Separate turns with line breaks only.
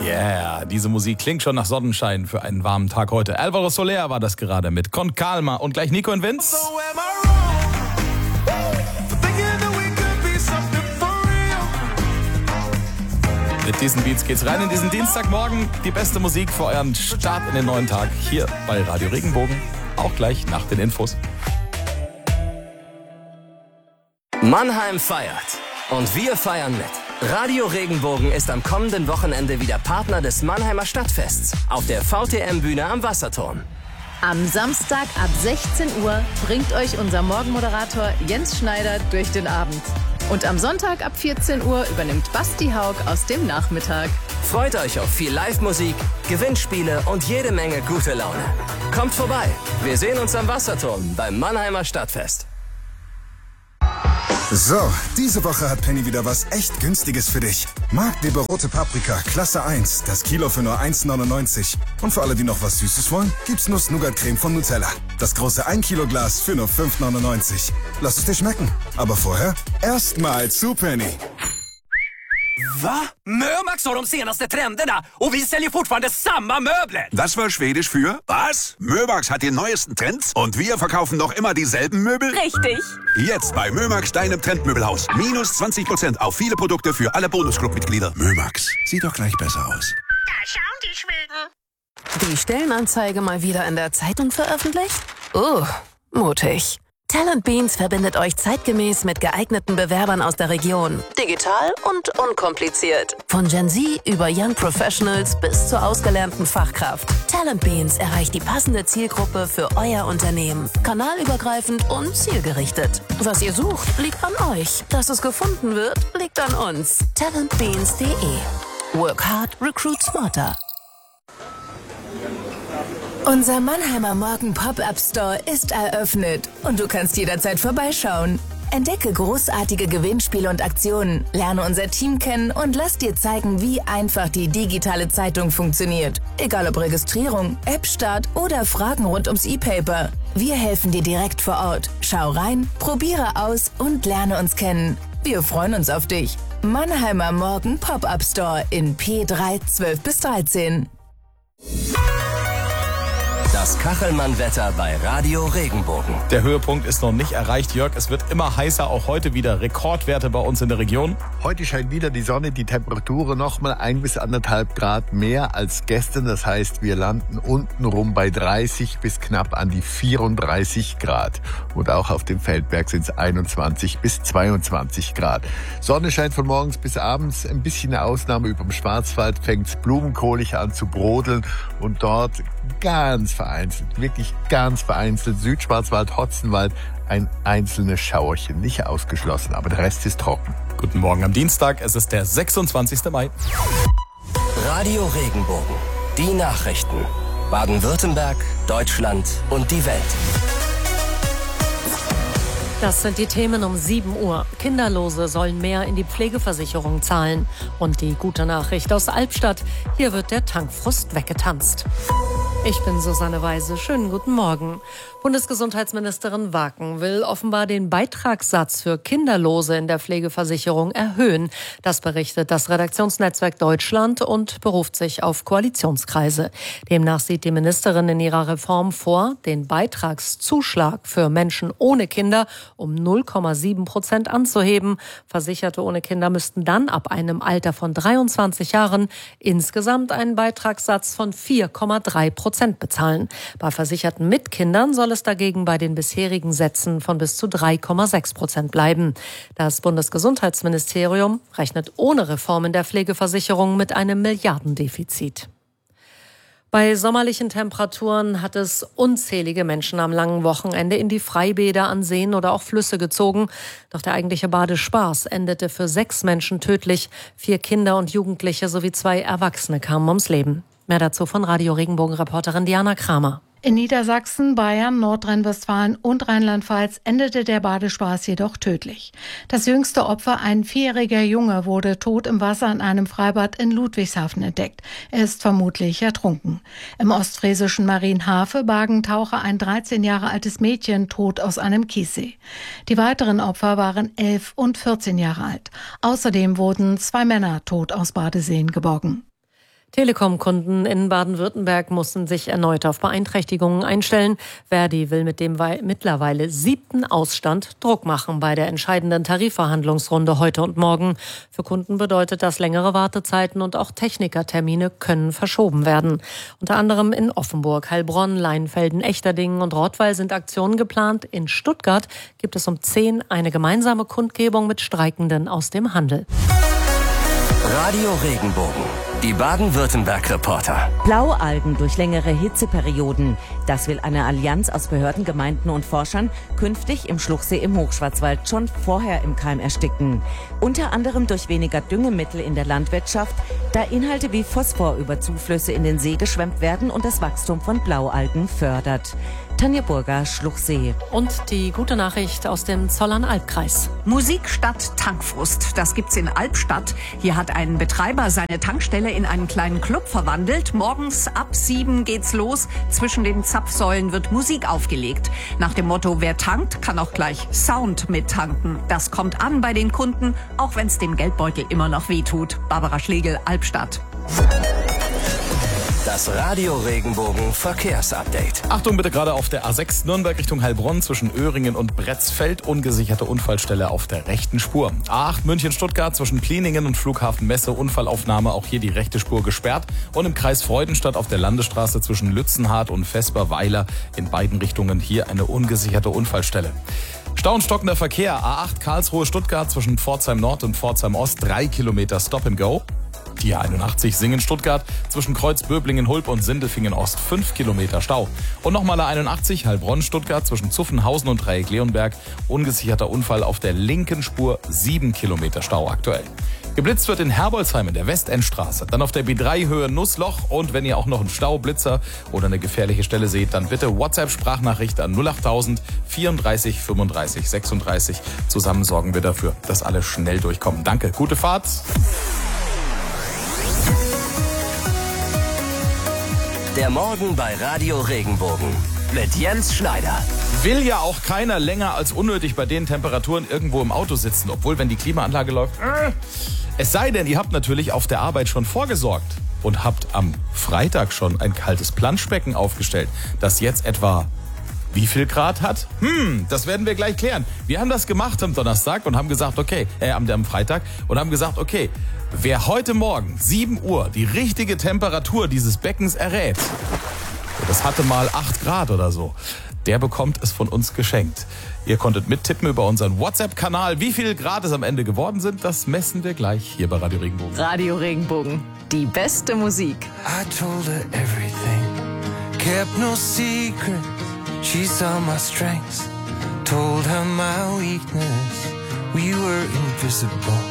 Yeah, diese Musik klingt schon nach Sonnenschein für einen warmen Tag heute. Alvaro Soler war das gerade mit Con Calma und gleich Nico und Vince. Mit diesen Beats geht's rein in diesen Dienstagmorgen. Die beste Musik für euren Start in den neuen Tag hier bei Radio Regenbogen. Auch gleich nach den Infos.
Mannheim feiert. Und wir feiern mit. Radio Regenbogen ist am kommenden Wochenende wieder Partner des Mannheimer Stadtfests auf der VTM-Bühne am Wasserturm.
Am Samstag ab 16 Uhr bringt euch unser Morgenmoderator Jens Schneider durch den Abend. Und am Sonntag ab 14 Uhr übernimmt Basti Haug aus dem Nachmittag.
Freut euch auf viel Live-Musik, Gewinnspiele und jede Menge gute Laune. Kommt vorbei, wir sehen uns am Wasserturm beim Mannheimer Stadtfest.
So, diese Woche hat Penny wieder was echt Günstiges für dich. Marktleber rote Paprika, Klasse 1, das Kilo für nur 1,99. Und für alle, die noch was Süßes wollen, gibt's Nuss-Nougat-Creme von Nutella. Das große 1 Kilo Glas für nur 5,99. Lass es dir schmecken. Aber vorher erstmal zu Penny.
Va? Mömax har de senaste trenderna och vi säljer fortfarande samma möbler.
Das war Schwedisch für was? Mömax hat die neuesten Trends und wir verkaufen noch immer dieselben Möbel?
Richtig.
Jetzt bei Mömax, deinem Trendmöbelhaus. Minus 20% auf viele Produkte für alle Bonusclub-Mitglieder. Mömax, sieht doch gleich besser aus.
Da schauen die Schweden.
Die Stellenanzeige mal wieder in der Zeitung veröffentlicht? Mutig. Talent Beans verbindet euch zeitgemäß mit geeigneten Bewerbern aus der Region. Digital und unkompliziert. Von Gen Z über Young Professionals bis zur ausgelernten Fachkraft. Talent Beans erreicht die passende Zielgruppe für euer Unternehmen. Kanalübergreifend und zielgerichtet. Was ihr sucht, liegt an euch. Dass es gefunden wird, liegt an uns. Talentbeans.de. Work hard, recruit smarter.
Unser Mannheimer Morgen Pop-Up Store ist eröffnet und du kannst jederzeit vorbeischauen. Entdecke großartige Gewinnspiele und Aktionen, lerne unser Team kennen und lass dir zeigen, wie einfach die digitale Zeitung funktioniert. Egal ob Registrierung, App-Start oder Fragen rund ums E-Paper. Wir helfen dir direkt vor Ort. Schau rein, probiere aus und lerne uns kennen. Wir freuen uns auf dich. Mannheimer Morgen Pop-Up Store in P3 12-13.
Das Kachelmann-Wetter bei Radio Regenbogen.
Der Höhepunkt ist noch nicht erreicht, Jörg. Es wird immer heißer, auch heute wieder Rekordwerte bei uns in der Region.
Heute scheint wieder die Sonne, die Temperaturen nochmal 1 bis 1,5 Grad mehr als gestern. Das heißt, wir landen untenrum bei 30 bis knapp an die 34 Grad. Und auch auf dem Feldberg sind es 21 bis 22 Grad. Sonne scheint von morgens bis abends. Ein bisschen eine Ausnahme über dem Schwarzwald fängt es blumenkohlig an zu brodeln. Und dort ganz vereinzelt, wirklich ganz vereinzelt, Südschwarzwald, Hotzenwald, ein einzelnes Schauerchen, nicht ausgeschlossen, aber der Rest ist trocken.
Guten Morgen am Dienstag, es ist der 26. Mai.
Radio Regenbogen, die Nachrichten. Baden-Württemberg, Deutschland und die Welt.
Das sind die Themen um 7 Uhr. Kinderlose sollen mehr in die Pflegeversicherung zahlen. Und die gute Nachricht aus Albstadt, hier wird der Tankfrust weggetanzt. Ich bin Susanne Weise. Schönen guten Morgen. Bundesgesundheitsministerin Waken will offenbar den Beitragssatz für Kinderlose in der Pflegeversicherung erhöhen. Das berichtet das Redaktionsnetzwerk Deutschland und beruft sich auf Koalitionskreise. Demnach sieht die Ministerin in ihrer Reform vor, den Beitragszuschlag für Menschen ohne Kinder um 0,7% anzuheben. Versicherte ohne Kinder müssten dann ab einem Alter von 23 Jahren insgesamt einen Beitragssatz von 4,3% bezahlen. Bei Versicherten mit Kindern soll es dagegen bei den bisherigen Sätzen von bis zu 3,6% bleiben. Das Bundesgesundheitsministerium rechnet ohne Reform in der Pflegeversicherung mit einem Milliardendefizit. Bei sommerlichen Temperaturen hat es unzählige Menschen am langen Wochenende in die Freibäder an Seen oder auch Flüsse gezogen. Doch der eigentliche Badespaß endete für 6 Menschen tödlich. 4 Kinder und Jugendliche sowie 2 Erwachsene kamen ums Leben. Mehr dazu von Radio Regenbogen-Reporterin Diana Kramer.
In Niedersachsen, Bayern, Nordrhein-Westfalen und Rheinland-Pfalz endete der Badespaß jedoch tödlich. Das jüngste Opfer, ein 4-jähriger Junge, wurde tot im Wasser in einem Freibad in Ludwigshafen entdeckt. Er ist vermutlich ertrunken. Im ostfriesischen Marienhafe bargen Taucher ein 13 Jahre altes Mädchen tot aus einem Kiessee. Die weiteren Opfer waren 11 und 14 Jahre alt. Außerdem wurden 2 Männer tot aus Badeseen geborgen.
Telekom-Kunden in Baden-Württemberg mussten sich erneut auf Beeinträchtigungen einstellen. Verdi will mit dem mittlerweile 7. Ausstand Druck machen bei der entscheidenden Tarifverhandlungsrunde heute und morgen. Für Kunden bedeutet das längere Wartezeiten und auch Technikertermine können verschoben werden. Unter anderem in Offenburg, Heilbronn, Leinfelden, Echterdingen und Rottweil sind Aktionen geplant. In Stuttgart gibt es um 10 eine gemeinsame Kundgebung mit Streikenden aus dem Handel.
Radio Regenbogen, die Baden-Württemberg-Reporter.
Blaualgen durch längere Hitzeperioden. Das will eine Allianz aus Behörden, Gemeinden und Forschern künftig im Schluchsee im Hochschwarzwald schon vorher im Keim ersticken. Unter anderem durch weniger Düngemittel in der Landwirtschaft, da Inhalte wie Phosphor über Zuflüsse in den See geschwemmt werden und das Wachstum von Blaualgen fördert. Tanja Burger, Schluchsee.
Und die gute Nachricht aus dem Zollern-Albkreis.
Musik statt Tankfrust. Das gibt's in Albstadt. Hier hat ein Betreiber seine Tankstelle in einen kleinen Club verwandelt. Morgens ab 7 geht's los. Zwischen den Zapfsäulen wird Musik aufgelegt. Nach dem Motto, wer tankt, kann auch gleich Sound mittanken. Das kommt an bei den Kunden, auch wenn's dem Geldbeutel immer noch wehtut. Barbara Schlegel, Albstadt.
Das Radio Regenbogen Verkehrsupdate.
Achtung bitte, gerade auf der A6 Nürnberg Richtung Heilbronn zwischen Öhringen und Bretzfeld. Ungesicherte Unfallstelle auf der rechten Spur. A8 München-Stuttgart zwischen Pliningen und Flughafen Messe. Unfallaufnahme, auch hier die rechte Spur gesperrt. Und im Kreis Freudenstadt auf der Landesstraße zwischen Lützenhardt und Vesperweiler in beiden Richtungen hier eine ungesicherte Unfallstelle. Stau und stockender Verkehr. A8 Karlsruhe-Stuttgart zwischen Pforzheim Nord und Pforzheim Ost. 3 Kilometer Stop and Go. Die A81 Singen-Stuttgart zwischen Kreuz-Böblingen-Hulb und Sindelfingen-Ost 5 Kilometer Stau. Und nochmal A81 Heilbronn-Stuttgart zwischen Zuffenhausen und Dreieck-Leonberg. Ungesicherter Unfall auf der linken Spur, 7 Kilometer Stau aktuell. Geblitzt wird in Herbolzheim in der Westendstraße, dann auf der B3 Höhe Nussloch. Und wenn ihr auch noch einen Staublitzer oder eine gefährliche Stelle seht, dann bitte WhatsApp-Sprachnachricht an 08000 34 35 36. Zusammen sorgen wir dafür, dass alle schnell durchkommen. Danke, gute Fahrt.
Der Morgen bei Radio Regenbogen mit Jens Schneider.
Will ja auch keiner länger als unnötig bei den Temperaturen irgendwo im Auto sitzen, obwohl, wenn die Klimaanlage läuft. Es sei denn, ihr habt natürlich auf der Arbeit schon vorgesorgt und habt am Freitag schon ein kaltes Planschbecken aufgestellt, das jetzt etwa wie viel Grad hat? Das werden wir gleich klären. Wir haben das gemacht am Donnerstag und haben gesagt, am Freitag und haben gesagt, okay, wer heute Morgen 7 Uhr die richtige Temperatur dieses Beckens errät, das hatte mal 8 Grad oder so, der bekommt es von uns geschenkt. Ihr konntet mittippen über unseren WhatsApp-Kanal. Wie viel Grad es am Ende geworden sind, das messen wir gleich hier bei Radio Regenbogen.
Radio Regenbogen, die beste Musik.
I told her everything, kept no secret. She saw my strengths, told her my weakness. We were invisible.